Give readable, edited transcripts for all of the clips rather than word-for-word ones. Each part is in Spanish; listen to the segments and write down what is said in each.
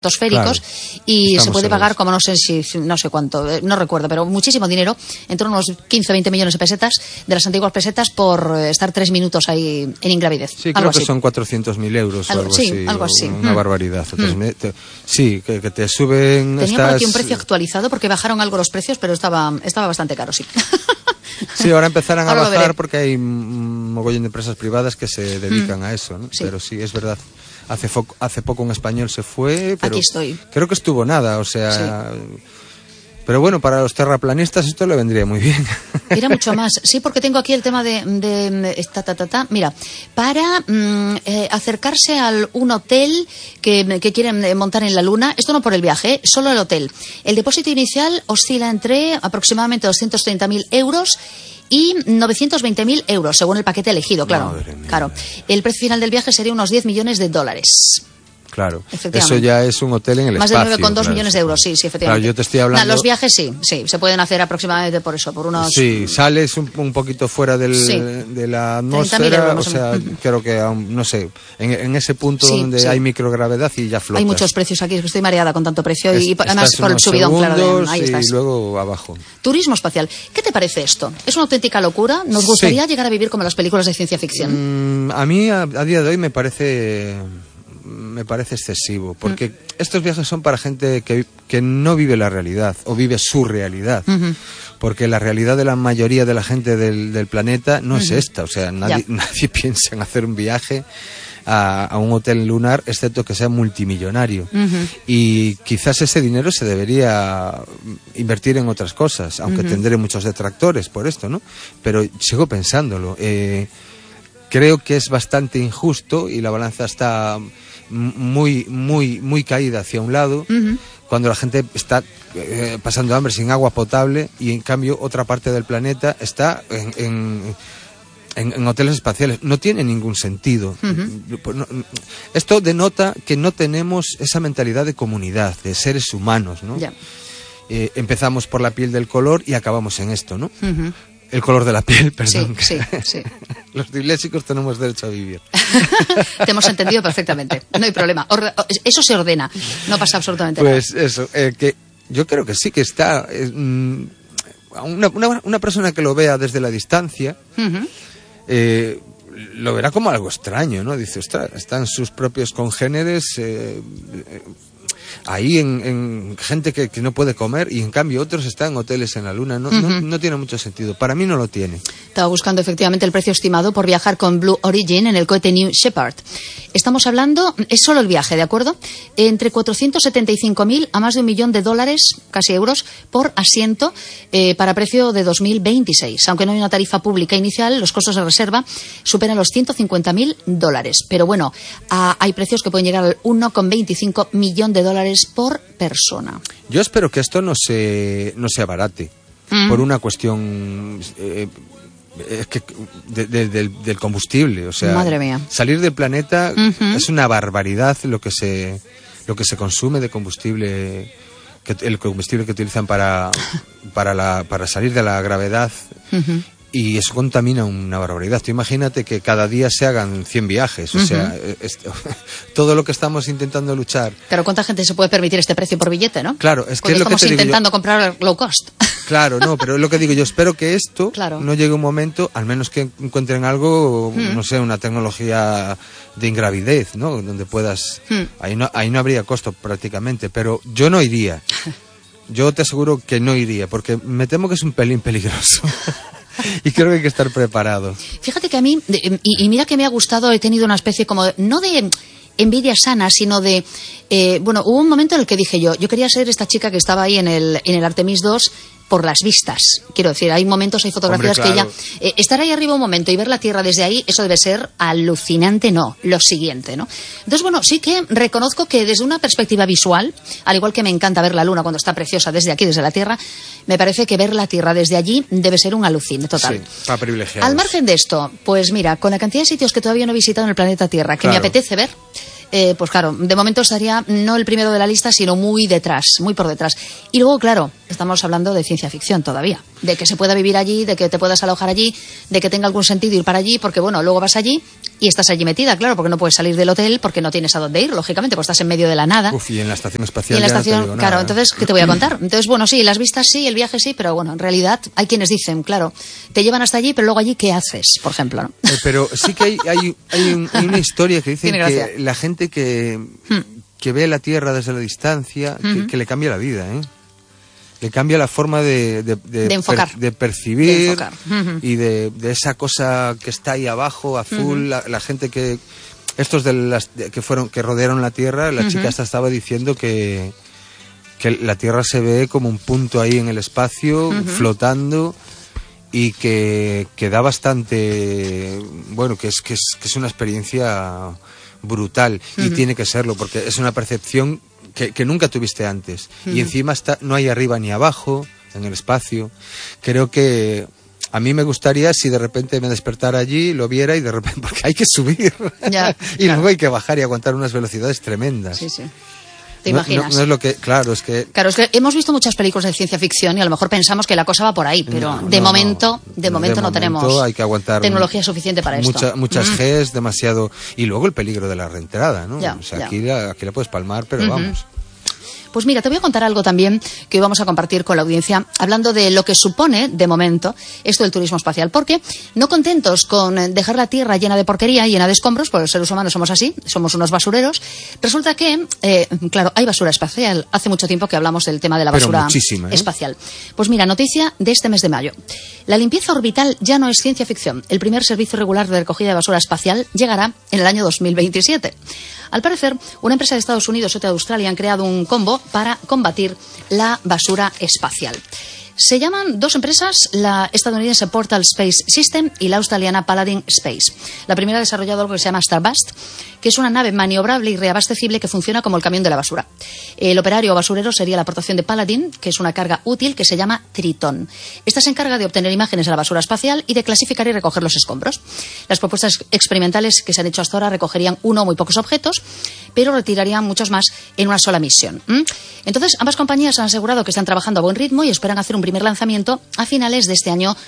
estratosféricos, claro, y se puede pagar como no sé cuánto, no recuerdo, pero muchísimo dinero, en torno a unos 15 o 20 millones de pesetas, de las antiguas pesetas, por estar 3 minutos ahí en ingravidez. Sí, creo que son 400.000 euros o algo así. Una barbaridad. Sí, que te suben. Tenía por aquí un precio actualizado porque bajaron algo los precios, pero estaba bastante caro, sí. Sí, ahora empezarán a bajar porque hay un mogollón de empresas privadas que se dedican a eso, ¿no? Sí. Pero sí, es verdad. Hace poco un español se fue, pero aquí estoy. Creo que estuvo nada, o sea... Sí. Pero bueno, para los terraplanistas esto le vendría muy bien. Era mucho más. Sí, porque tengo aquí el tema de Mira, para acercarse a un hotel que quieren montar en la Luna, esto no por el viaje, solo el hotel. El depósito inicial oscila entre aproximadamente 230.000 euros y 920.000 euros, según el paquete elegido, claro. Claro. El precio final del viaje sería unos $10 millones. Claro, eso ya es un hotel en el espacio. Más de 9,2 millones de euros, sí, efectivamente. Claro, yo te estoy hablando... los viajes sí, se pueden hacer aproximadamente por unos... Sí, sales un poquito fuera de la atmósfera, o sea, creo que, no sé, en ese punto donde hay microgravedad y ya flotas. Hay muchos precios aquí, es que estoy mareada con tanto precio y además por el subidón, claro, ahí estás. Y luego abajo. Turismo espacial, ¿qué te parece esto? ¿Es una auténtica locura? ¿Nos gustaría llegar a vivir como en las películas de ciencia ficción? A mí, a día de hoy, me parece excesivo, porque estos viajes son para gente que no vive la realidad o vive su realidad, porque la realidad de la mayoría de la gente del planeta no es esta, o sea, nadie piensa en hacer un viaje a un hotel lunar excepto que sea multimillonario, y quizás ese dinero se debería invertir en otras cosas, aunque tendré muchos detractores por esto, ¿no? Pero sigo pensándolo. Creo que es bastante injusto y la balanza está muy caída hacia un lado, cuando la gente está pasando hambre sin agua potable, y en cambio otra parte del planeta está en hoteles espaciales. No tiene ningún sentido. Esto denota que no tenemos esa mentalidad de comunidad, de seres humanos, ¿no? Empezamos por la piel del color y acabamos en esto, ¿no? El color de la piel, perdón. Sí. Los disléxicos tenemos derecho a vivir. Te hemos entendido perfectamente, no hay problema. Eso se ordena, no pasa absolutamente nada. Pues eso, que yo creo que sí que está... una persona que lo vea desde la distancia lo verá como algo extraño, ¿no? Dice, ostras, están sus propios congéneres... ahí en gente que no puede comer, y en cambio otros están en hoteles en la Luna. No tiene mucho sentido. Para mí no lo tiene. Estaba buscando efectivamente el precio estimado por viajar con Blue Origin en el cohete New Shepard. Estamos hablando, es solo el viaje, ¿de acuerdo? Entre 475.000 a más de $1 millón, casi euros, por asiento, para precio de 2026. Aunque no hay una tarifa pública inicial, los costos de reserva superan los $150.000. Pero bueno, hay precios que pueden llegar al $1,25 millón por persona. Yo espero que esto no se abarate por una cuestión del combustible, o sea, madre mía, salir del planeta es una barbaridad lo que se consume de combustible, el combustible que utilizan para salir de la gravedad. Y eso contamina una barbaridad. Tú imagínate que cada día se hagan 100 viajes. O sea, todo lo que estamos intentando luchar. Pero ¿cuánta gente se puede permitir este precio por billete, no? Claro, es que es lo que te digo. Estamos intentando comprar low cost. Claro, no, pero es lo que digo yo. Espero que esto no llegue un momento, al menos que encuentren algo, no sé, una tecnología de ingravidez, ¿no? Donde puedas... Ahí no habría costo prácticamente, pero yo no iría. Yo te aseguro que no iría, porque me temo que es un pelín peligroso. Y creo que hay que estar preparado. Fíjate que a mí, y mira que me ha gustado, he tenido una especie como, no de envidia sana, sino de... hubo un momento en el que dije yo quería ser esta chica que estaba ahí en el Artemis 2 por las vistas. Quiero decir, hay momentos, hay fotografías que ella... estar ahí arriba un momento y ver la Tierra desde ahí, eso debe ser alucinante, no, lo siguiente, ¿no? Entonces, sí que reconozco que desde una perspectiva visual, al igual que me encanta ver la Luna cuando está preciosa desde aquí, desde la Tierra, me parece que ver la Tierra desde allí debe ser un alucine total. Sí, para privilegiados. Al margen de esto, pues mira, con la cantidad de sitios que todavía no he visitado en el planeta Tierra, que me apetece ver... pues claro, de momento estaría no el primero de la lista, sino muy por detrás. Y luego, claro, estamos hablando de ciencia ficción todavía, de que se pueda vivir allí, de que te puedas alojar allí, de que tenga algún sentido ir para allí, porque luego vas allí y estás allí metida, claro, porque no puedes salir del hotel porque no tienes a dónde ir, lógicamente, pues estás en medio de la nada. Uf, y en la estación espacial. Y en la ya estación, no te digo claro, nada, entonces, ¿qué te voy a contar? Entonces, bueno, sí, las vistas sí, el viaje sí, pero bueno, en realidad hay quienes dicen, claro, te llevan hasta allí, pero luego allí, ¿qué haces, por ejemplo? ¿No? Pero sí que hay una historia que dicen que la gente que ve la Tierra desde la distancia, que le cambia la vida, ¿eh? Le cambia la forma de enfocar, de percibir, de enfocar. Y de esa cosa que está ahí abajo, azul, la gente que... Estos que rodearon la Tierra, la chica esta estaba diciendo que la Tierra se ve como un punto ahí en el espacio, flotando, y que da bastante... Bueno, que es una experiencia brutal, y tiene que serlo, porque es una percepción que nunca tuviste antes. Y encima no hay arriba ni abajo, en el espacio. Creo que a mí me gustaría si de repente me despertara allí, lo viera y de repente... Porque hay que subir. Ya, y luego hay que bajar y aguantar unas velocidades tremendas. Sí, sí. ¿Te imaginas? No es lo que... Claro, es que hemos visto muchas películas de ciencia ficción y a lo mejor pensamos que la cosa va por ahí, pero de momento no tenemos hay que aguantar tecnología suficiente para esto. Muchas Gs, demasiado... Y luego el peligro de la reentrada, ¿no? Ya, o sea, aquí la puedes palmar, pero vamos... Pues mira, te voy a contar algo también que hoy vamos a compartir con la audiencia, hablando de lo que supone, de momento, esto del turismo espacial. Porque, no contentos con dejar la Tierra llena de porquería, llena de escombros, porque los seres humanos somos así, somos unos basureros, resulta que, claro, hay basura espacial. Hace mucho tiempo que hablamos del tema de la basura espacial. Pues mira, noticia de este mes de mayo. La limpieza orbital ya no es ciencia ficción. El primer servicio regular de recogida de basura espacial llegará en el año 2027. Al parecer, una empresa de Estados Unidos y otra de Australia han creado un combo para combatir la basura espacial. Se llaman dos empresas, la estadounidense Portal Space System y la australiana Paladin Space. La primera ha desarrollado algo que se llama Starbust, que es una nave maniobrable y reabastecible que funciona como el camión de la basura. El operario basurero sería la aportación de Paladin, que es una carga útil que se llama Tritón. Esta se encarga de obtener imágenes de la basura espacial y de clasificar y recoger los escombros. Las propuestas experimentales que se han hecho hasta ahora recogerían uno o muy pocos objetos, pero retirarían muchos más en una sola misión. Entonces, ambas compañías han asegurado que están trabajando a buen ritmo y esperan hacer un primer lanzamiento a finales de este año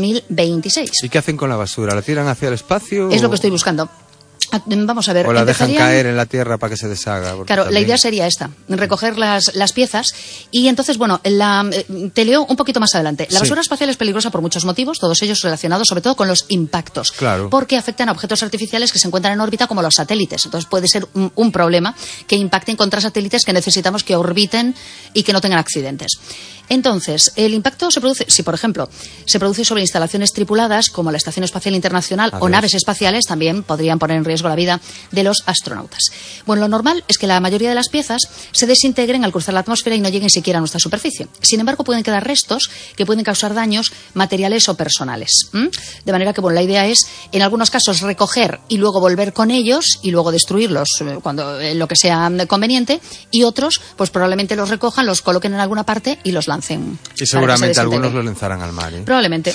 2026. ¿Y qué hacen con la basura? ¿La tiran hacia el espacio? Es lo que estoy buscando. Vamos a ver. O la dejan caer en la tierra para que se deshaga. Claro, también... la idea sería esta, recoger las piezas. Y entonces, bueno, te leo un poquito más adelante. La basura espacial es peligrosa por muchos motivos, todos ellos relacionados sobre todo con los impactos. Claro. Porque afectan a objetos artificiales que se encuentran en órbita como los satélites. Entonces puede ser un problema que impacten contra satélites que necesitamos que orbiten y que no tengan accidentes. Entonces, el impacto se produce, si por ejemplo se produce sobre instalaciones tripuladas como la Estación Espacial Internacional o naves espaciales, también podrían poner en riesgo la vida de los astronautas. Bueno, lo normal es que la mayoría de las piezas se desintegren al cruzar la atmósfera y no lleguen siquiera a nuestra superficie. Sin embargo, pueden quedar restos que pueden causar daños materiales o personales. De manera que, bueno, la idea es, en algunos casos, recoger y luego volver con ellos y luego destruirlos cuando lo que sea conveniente, y otros, pues probablemente los recojan, los coloquen en alguna parte y los lancen. Y seguramente algunos los lanzarán al mar, ¿eh? Probablemente.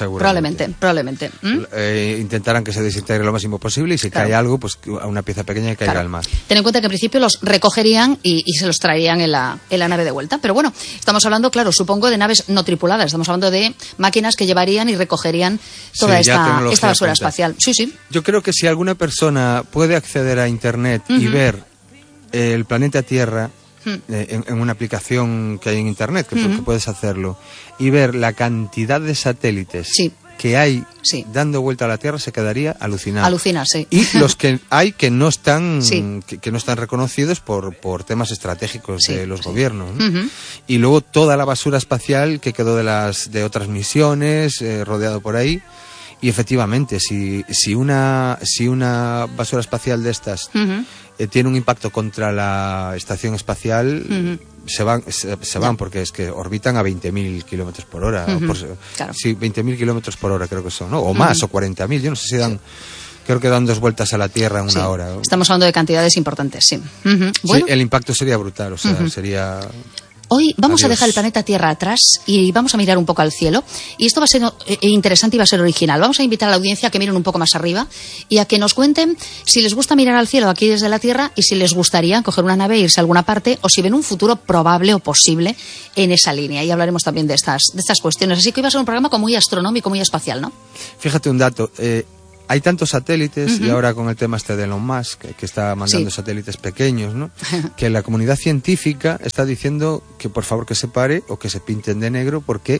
Intentarán que se desintegre lo máximo posible y si cae algo, pues a una pieza pequeña que caiga al mar. Ten en cuenta que en principio los recogerían y se los traerían en la nave de vuelta. Pero bueno, estamos hablando, claro, supongo de naves no tripuladas. Estamos hablando de máquinas que llevarían y recogerían toda esta basura espacial. Sí. Yo creo que si alguna persona puede acceder a Internet y ver el planeta Tierra en una aplicación que hay en Internet, que puedes hacerlo, y ver la cantidad de satélites que hay dando vuelta a la Tierra, se quedaría alucinado. Sí. Y los que hay que no están que no están reconocidos por temas estratégicos de los gobiernos, ¿no? Y luego toda la basura espacial que quedó de otras misiones, rodeado por ahí. Y efectivamente, si una basura espacial de estas tiene un impacto contra la estación espacial, se van porque es que orbitan a 20.000 kilómetros por hora. Claro. Sí, 20.000 kilómetros por hora creo que son, ¿no? O más, o 40.000, yo no sé si dan... Creo que dan 2 vueltas a la Tierra en una hora. Estamos hablando de cantidades importantes, sí. Bueno. Sí, el impacto sería brutal, o sea, sería... Hoy vamos a dejar el planeta Tierra atrás y vamos a mirar un poco al cielo. Y esto va a ser interesante y va a ser original. Vamos a invitar a la audiencia a que miren un poco más arriba y a que nos cuenten si les gusta mirar al cielo aquí desde la Tierra y si les gustaría coger una nave e irse a alguna parte, o si ven un futuro probable o posible en esa línea. Y hablaremos también de estas cuestiones. Así que hoy va a ser un programa como muy astronómico, muy espacial, ¿no? Fíjate un dato. hay tantos satélites, y ahora con el tema este de Elon Musk, que está mandando satélites pequeños, ¿no? Que la comunidad científica está diciendo que por favor que se pare o que se pinten de negro, porque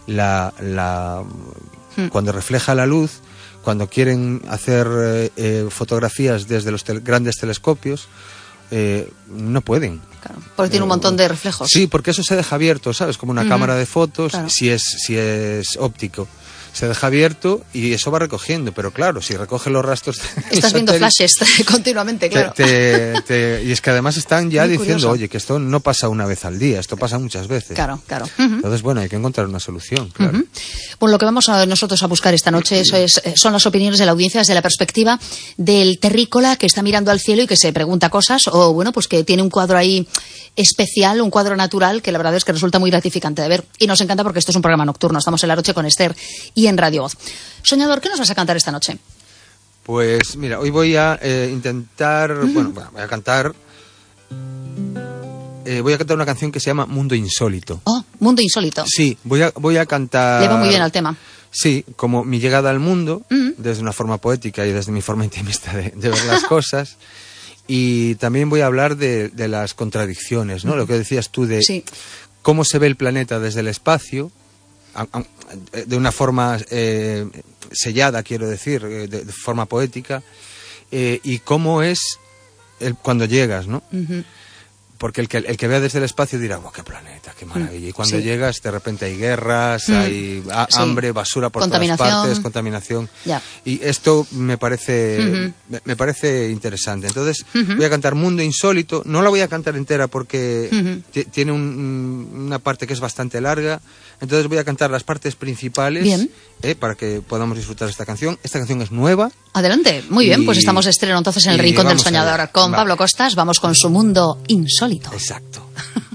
cuando refleja la luz, cuando quieren hacer fotografías desde los grandes telescopios, no pueden. Claro, porque tiene un montón de reflejos. Sí, porque eso se deja abierto, ¿sabes? Como una cámara de fotos, claro. si es óptico. Se deja abierto y eso va recogiendo, pero claro, si recoge los rastros... Estás viendo flashes continuamente, claro. Y es que además están ya muy diciendo, curioso. Oye, que esto no pasa una vez al día, esto pasa muchas veces. Claro, claro. Entonces, bueno, hay que encontrar una solución, claro. Bueno, lo que vamos nosotros a buscar esta noche son las opiniones de la audiencia desde la perspectiva del terrícola que está mirando al cielo y que se pregunta cosas, o bueno, pues que tiene un cuadro ahí especial, un cuadro natural, que la verdad es que resulta muy gratificante de ver. Y nos encanta porque esto es un programa nocturno. Estamos en La Noche con Esther y en Radio Voz. Soñador, ¿qué nos vas a cantar esta noche? Pues mira, hoy voy a intentar... Bueno, voy a cantar... voy a cantar una canción que se llama Mundo Insólito. Oh, Mundo Insólito. Sí, voy a cantar... Le va muy bien al tema. Sí, como mi llegada al mundo, desde una forma poética y desde mi forma intimista de ver las cosas. Y también voy a hablar de las contradicciones, ¿no? Lo que decías tú de cómo se ve el planeta desde el espacio, de una forma sellada, quiero decir, de forma poética, y cómo es cuando llegas, ¿no? Porque el que vea desde el espacio dirá, ¡oh, qué planeta, qué maravilla! Y cuando llegas, de repente hay guerras, hay hambre, basura por todas partes, contaminación. Ya. Y esto me parece interesante. Entonces, voy a cantar Mundo Insólito. No la voy a cantar entera porque tiene una parte que es bastante larga. Entonces voy a cantar las partes principales para que podamos disfrutar esta canción. Esta canción es nueva. Adelante, muy bien, pues estamos de estreno entonces en el Rincón del Soñador con Pablo Costas. Vamos con su Mundo Insólito. Exacto.